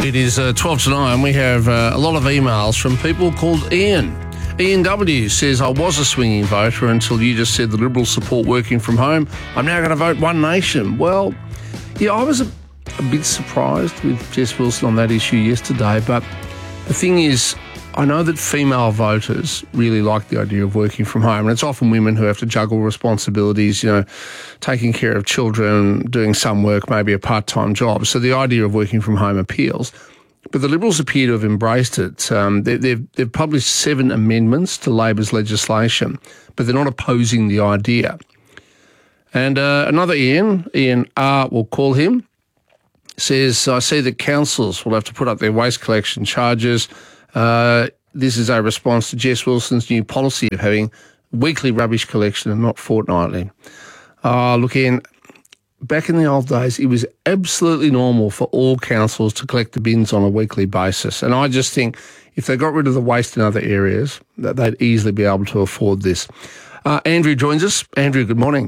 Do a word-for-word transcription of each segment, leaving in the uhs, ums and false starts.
It is uh, twelve to nine. We have uh, a lot of emails from people called Ian. Ian W says, I was a swinging voter until you just said the Liberals support working from home. I'm now going to vote One Nation. Well, yeah, I was a, a bit surprised with Jess Wilson on that issue yesterday, but the thing is, I know that female voters really like the idea of working from home, and it's often women who have to juggle responsibilities, you know, taking care of children, doing some work, maybe a part-time job. So the idea of working from home appeals. But the Liberals appear to have embraced it. Um, they, they've, they've published seven amendments to Labor's legislation, but they're not opposing the idea. And uh, another Ian, Ian R, we'll call him, says, I see that councils will have to put up their waste collection charges. Uh, this is a response to Jess Wilson's new policy of having weekly rubbish collection and not fortnightly. Uh, look, Ian, back in the old days, it was absolutely normal for all councils to collect the bins on a weekly basis. And I just think if they got rid of the waste in other areas, that they'd easily be able to afford this. Uh, Andrew joins us. Andrew, good morning.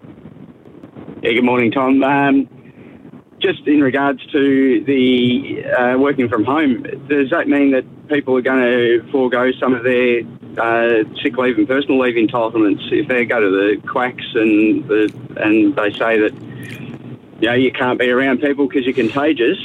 Yeah, good morning, Tom. Um, just in regards to the uh, working from home, does that mean that people are going to forego some of their uh, sick leave and personal leave entitlements if they go to the quacks and the, and they say that, you know, you can't be around people because you're contagious?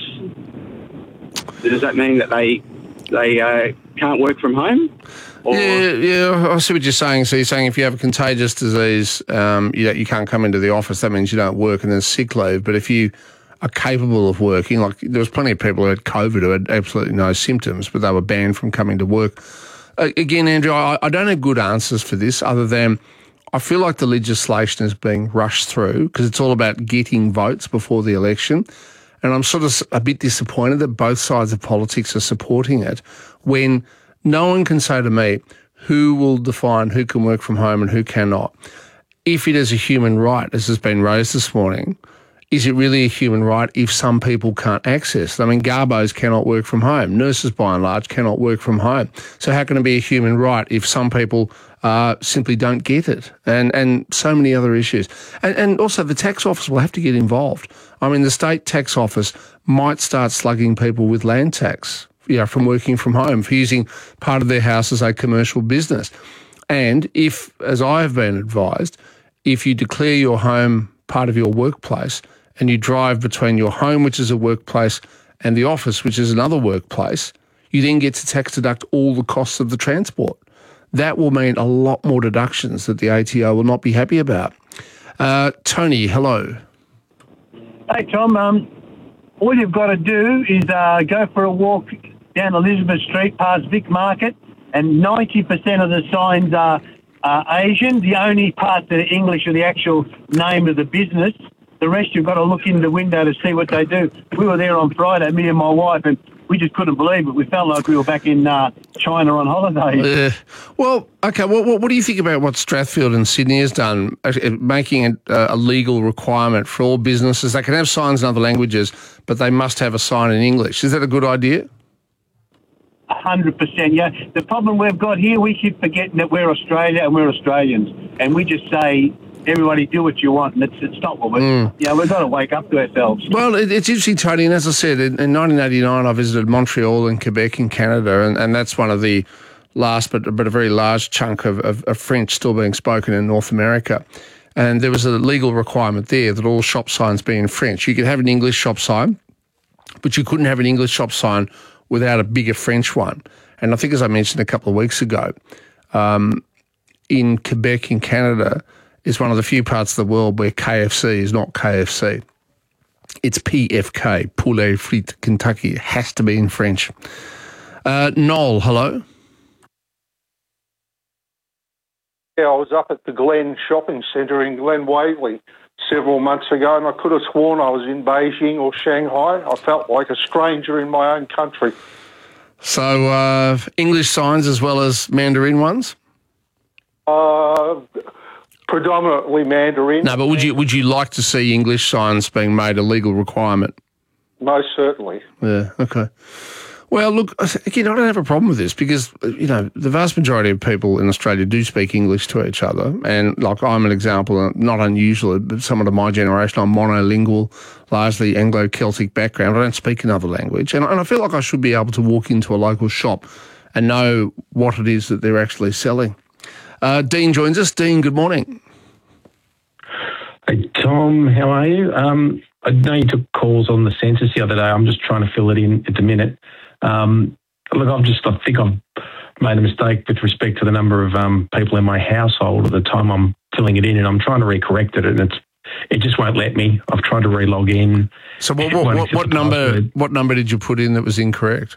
Does that mean that they they uh, can't work from home? Or? Yeah, yeah, I see what you're saying. So you're saying if you have a contagious disease, um, you, you can't come into the office. That means you don't work and there's sick leave. But if you are capable of working, like there was plenty of people who had COVID who had absolutely no symptoms, but they were banned from coming to work. Uh, again, Andrew, I, I don't have good answers for this other than I feel like the legislation is being rushed through because it's all about getting votes before the election. And I'm sort of a bit disappointed that both sides of politics are supporting it when no one can say to me who will define who can work from home and who cannot. If it is a human right, as has been raised this morning, is it really a human right if some people can't access it? I mean, Garbos cannot work from home. Nurses, by and large, cannot work from home. So how can it be a human right if some people uh, simply don't get it? And and so many other issues. And, and also the tax office will have to get involved. I mean, the state tax office might start slugging people with land tax, you know, from working from home, for using part of their house as a commercial business. And if, as I have been advised, if you declare your home part of your workplace, and you drive between your home, which is a workplace, and the office, which is another workplace, you then get to tax deduct all the costs of the transport. That will mean a lot more deductions that the A T O will not be happy about. Uh, Tony, hello. Hey, Tom. Um, all you've got to do is uh, go for a walk down Elizabeth Street past Vic Market, and ninety percent of the signs are uh, Asian. The only part that are English are the actual name of the business. The rest, you've got to look in the window to see what they do. We were there on Friday, me and my wife, and we just couldn't believe it. We felt like we were back in uh, China on holiday. Uh, well, okay, well, what, what do you think about what Strathfield and Sydney has done, uh, making it uh, a legal requirement for all businesses? They can have signs in other languages, but they must have a sign in English. Is that a good idea? A hundred percent, yeah. The problem we've got here, we keep forgetting that we're Australia and we're Australians, and we just say, everybody do what you want, and it's, it's not what we're... Mm. Yeah, we've got to wake up to ourselves. Well, it, it's interesting, Tony, and as I said, in, in nineteen eighty-nine I visited Montreal and Quebec in Canada, and, and that's one of the last but, but a very large chunk of, of, of French still being spoken in North America. And there was a legal requirement there that all shop signs be in French. You could have an English shop sign, but you couldn't have an English shop sign without a bigger French one. And I think, as I mentioned a couple of weeks ago, um, in Quebec in Canada is one of the few parts of the world where K F C is not K F C. It's P F K, Poulet Frites Kentucky. It has to be in French. Uh, Noel, hello. Yeah, I was up at the Glen Shopping Centre in Glen Waverley several months ago, and I could have sworn I was in Beijing or Shanghai. I felt like a stranger in my own country. So uh, English signs as well as Mandarin ones? Uh... Predominantly Mandarin. No, but would you would you like to see English signs being made a legal requirement? Most certainly. Yeah, okay. Well, look, again, I don't have a problem with this because, you know, the vast majority of people in Australia do speak English to each other. And, like, I'm an example, not unusual, but someone of my generation, I'm monolingual, largely Anglo-Celtic background. I don't speak another language. And, and I feel like I should be able to walk into a local shop and know what it is that they're actually selling. Uh, Dean joins us. Dean, good morning. Hey, Tom, how are you? Um, I know you took calls on the census the other day. I'm just trying to fill it in at the minute. Um, look, I've just, I think I've made a mistake with respect to the number of um, people in my household at the time I'm filling it in, and I'm trying to recorrect it, and it's it just won't let me. I've tried to re-log in. So what what, what, what number password. What number did you put in that was incorrect?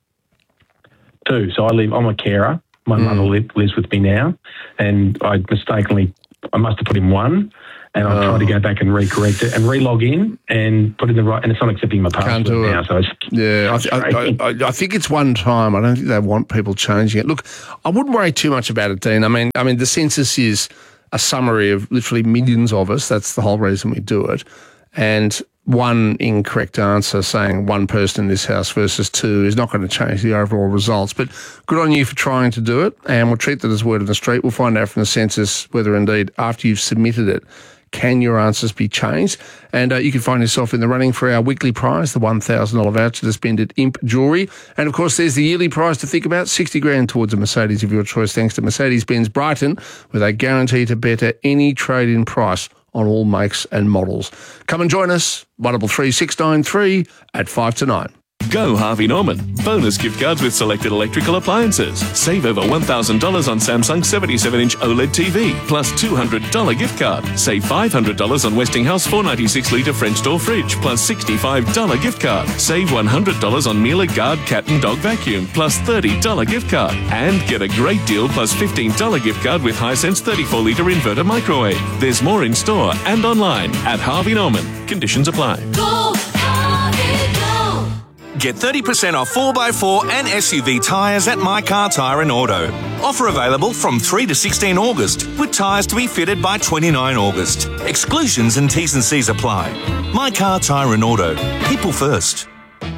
Two. So I live. I'm a carer. My mm. mother li- lives with me now, and I mistakenly I must have put in one. And I've oh. tried to go back and recorrect it and re-log in and put in the right, and it's not accepting my password Can't do now. it. So it's yeah, I, th- I, I, I think it's one time. I don't think they want people changing it. Look, I wouldn't worry too much about it, Dean. I mean, I mean, the census is a summary of literally millions of us. That's the whole reason we do it. And one incorrect answer saying one person in this house versus two is not going to change the overall results. But good on you for trying to do it, and we'll treat that as word on the street. We'll find out from the census whether indeed after you've submitted it, can your answers be changed? And uh, you can find yourself in the running for our weekly prize, the one thousand dollars voucher to spend at Imp Jewellery. And, of course, there's the yearly prize to think about, sixty grand towards a Mercedes of your choice, thanks to Mercedes-Benz Brighton, with a guarantee to better any trade-in price on all makes and models. Come and join us, one double three six nine three at five to nine. Go Harvey Norman. Bonus gift cards with selected electrical appliances. Save over one thousand dollars on Samsung seventy-seven inch OLED T V, plus two hundred dollars gift card. Save five hundred dollars on Westinghouse four ninety-six litre French door fridge, plus sixty-five dollars gift card. Save one hundred dollars on Miele Guard cat and dog vacuum, plus thirty dollars gift card. And get a great deal plus fifteen dollars gift card with Hisense thirty-four litre inverter microwave. There's more in store and online at Harvey Norman. Conditions apply. Go Harvey, go! Get thirty percent off four by four and S U V tyres at My Car Tyre and Auto. Offer available from three to sixteen August, with tyres to be fitted by twenty-nine August. Exclusions and T's and C's apply. My Car Tyre and Auto. People first.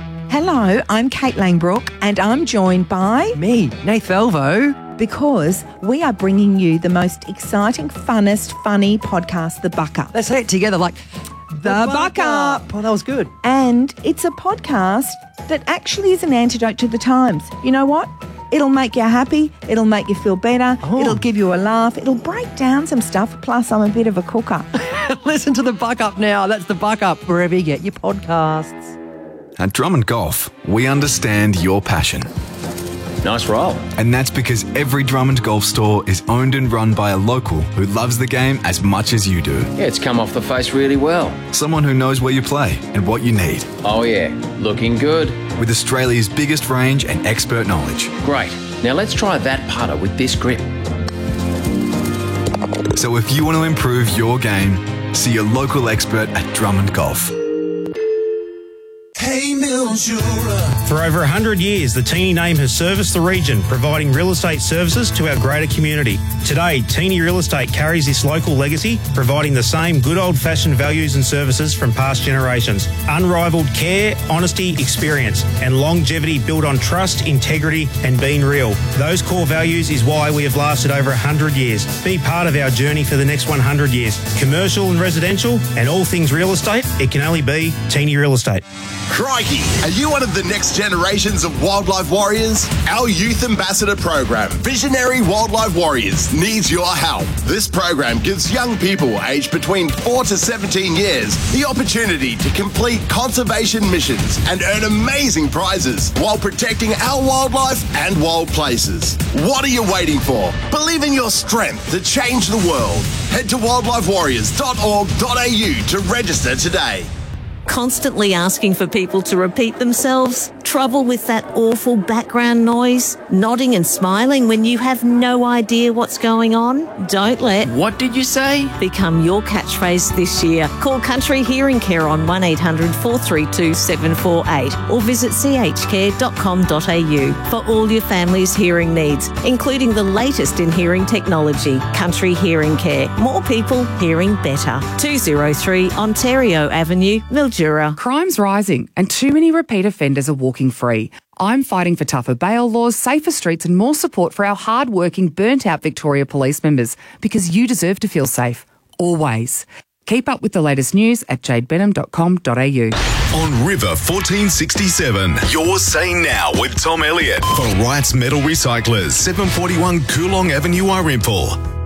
Hello, I'm Kate Langbrook, and I'm joined by... me, Nath Elvo. Because we are bringing you the most exciting, funnest, funny podcast, The Buck Up. Let's say it together like... The, the Buck, Buck Up. Up. Oh, that was good. And it's a podcast that actually is an antidote to the times. You know what? It'll make you happy. It'll make you feel better. Oh. It'll give you a laugh. It'll break down some stuff. Plus, I'm a bit of a cooker. Listen to The Buck Up now. That's The Buck Up, wherever you get your podcasts. At Drummond Golf, we understand your passion. Nice roll. And that's because every Drummond Golf store is owned and run by a local who loves the game as much as you do. Yeah, it's come off the face really well. Someone who knows where you play and what you need. Oh yeah, looking good. With Australia's biggest range and expert knowledge. Great. Now let's try that putter with this grip. So if you want to improve your game, see your local expert at Drummond Golf. Hey, Mildura. For over one hundred years, the Teeny name has serviced the region, providing real estate services to our greater community. Today, Teeny Real Estate carries this local legacy, providing the same good old-fashioned values and services from past generations. Unrivaled care, honesty, experience, and longevity built on trust, integrity, and being real. Those core values is why we have lasted over one hundred years. Be part of our journey for the next one hundred years. Commercial and residential, and all things real estate, it can only be Teeny Real Estate. Crikey, are you one of the next generations of wildlife warriors? Our Youth Ambassador program, Visionary Wildlife Warriors, needs your help. This program gives young people aged between four to seventeen years the opportunity to complete conservation missions and earn amazing prizes while protecting our wildlife and wild places. What are you waiting for? Believe in your strength to change the world. Head to wildlife warriors dot org dot a u to register today. Constantly asking for people to repeat themselves? Trouble with that awful background noise? Nodding and smiling when you have no idea what's going on? Don't let What did you say? become your catchphrase this year. Call Country Hearing Care on one eight hundred four three two seven four eight or visit c h care dot com dot a u for all your family's hearing needs, including the latest in hearing technology. Country Hearing Care. More people hearing better. two oh three Ontario Avenue, Mildura. Mildura. Crime's rising and too many repeat offenders are walking free. I'm fighting for tougher bail laws, safer streets and more support for our hard-working, burnt-out Victoria police members because you deserve to feel safe. Always. Keep up with the latest news at jade benham dot com dot a u. On River fourteen sixty-seven, you're Say Now with Tom Elliott for Wrights Metal Recyclers, seven forty-one Coolong Avenue, Arimpool.